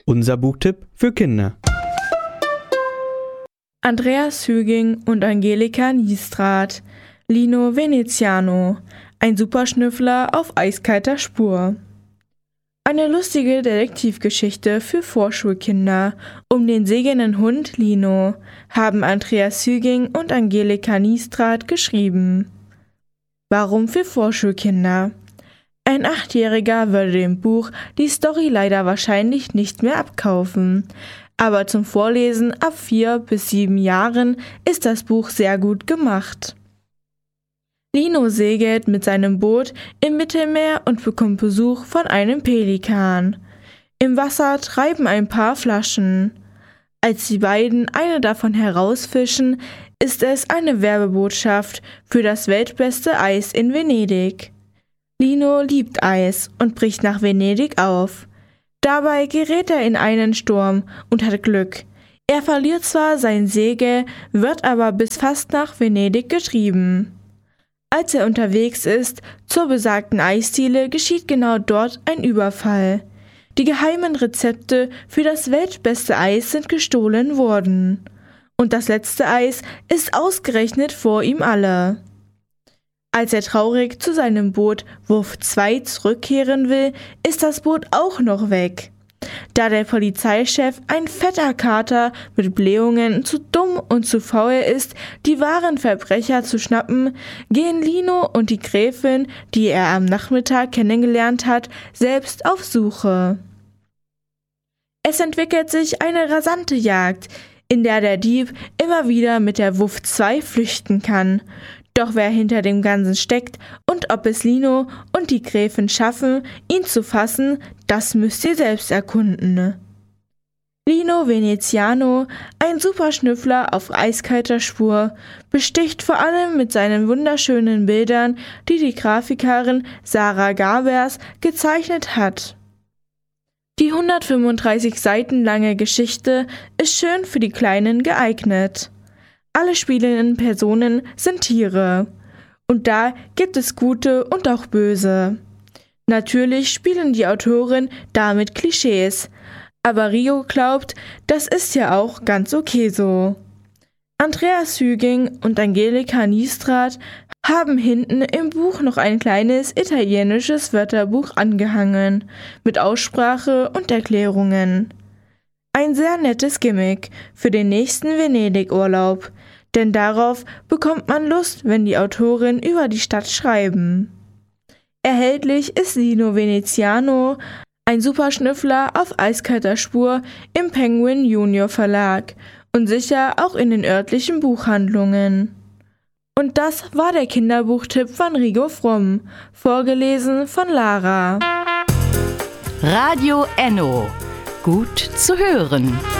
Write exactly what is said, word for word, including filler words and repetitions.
Unser Buchtipp für Kinder. Andreas Hüging und Angelika Niestrath. Lino Veneziano. Ein Superschnüffler auf eiskalter Spur. Eine lustige Detektivgeschichte für Vorschulkinder um den segelnden Hund Lino haben Andreas Hüging und Angelika Niestrath geschrieben. Warum für Vorschulkinder? Ein Achtjähriger würde dem Buch die Story leider wahrscheinlich nicht mehr abkaufen, aber zum Vorlesen ab vier bis sieben Jahren ist das Buch sehr gut gemacht. Lino segelt mit seinem Boot im Mittelmeer und bekommt Besuch von einem Pelikan. Im Wasser treiben ein paar Flaschen. Als die beiden eine davon herausfischen, ist es eine Werbebotschaft für das weltbeste Eis in Venedig. Lino liebt Eis und bricht nach Venedig auf. Dabei gerät er in einen Sturm und hat Glück. Er verliert zwar sein Segel, wird aber bis fast nach Venedig getrieben. Als er unterwegs ist, zur besagten Eisdiele, geschieht genau dort ein Überfall. Die geheimen Rezepte für das weltbeste Eis sind gestohlen worden. Und das letzte Eis ist ausgerechnet vor ihm alle. Als er traurig zu seinem Boot Wurf zwei zurückkehren will, ist das Boot auch noch weg. Da der Polizeichef, ein fetter Kater mit Blähungen, zu dumm und zu faul ist, die wahren Verbrecher zu schnappen, gehen Lino und die Gräfin, die er am Nachmittag kennengelernt hat, selbst auf Suche. Es entwickelt sich eine rasante Jagd, in der der Dieb immer wieder mit der Wuff zwei flüchten kann. Doch wer hinter dem Ganzen steckt und ob es Lino und die Gräfin schaffen, ihn zu fassen, das müsst ihr selbst erkunden. Lino Veneziano, ein Superschnüffler auf eiskalter Spur, besticht vor allem mit seinen wunderschönen Bildern, die die Grafikerin Sarah Gabers gezeichnet hat. Die hundertfünfunddreißig Seiten lange Geschichte ist schön für die Kleinen geeignet. Alle spielenden Personen sind Tiere. Und da gibt es gute und auch böse. Natürlich spielen die Autoren damit Klischees, aber Rio glaubt, das ist ja auch ganz okay so. Andreas Hüging und Angelika Niestrath haben hinten im Buch noch ein kleines italienisches Wörterbuch angehangen, mit Aussprache und Erklärungen. Ein sehr nettes Gimmick für den nächsten Venedig-Urlaub, denn darauf bekommt man Lust, wenn die Autoren über die Stadt schreiben. Erhältlich ist Lino Veneziano, ein Superschnüffler auf eiskalter Spur im Penguin Junior Verlag und sicher auch in den örtlichen Buchhandlungen. Und das war der Kinderbuchtipp von Rigo Fromm, vorgelesen von Lara. Radio Enno. Gut zu hören.